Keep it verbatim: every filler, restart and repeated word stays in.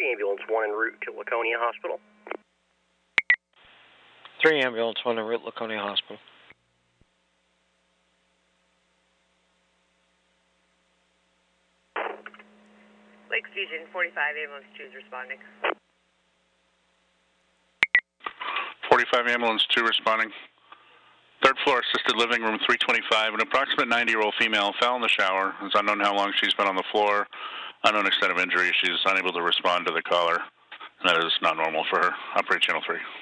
three ambulance, one en route to Laconia Hospital. three ambulance, one en route, Laconia Hospital. Lake Fusion, forty-five, ambulance two is responding. forty-five, ambulance two responding. Third floor, assisted living room three twenty-five. An approximate ninety-year-old female fell in the shower. It's unknown how long she's been on the floor. Unknown extent of injury. She's unable to respond to the caller. And that is not normal for her. Operate channel three.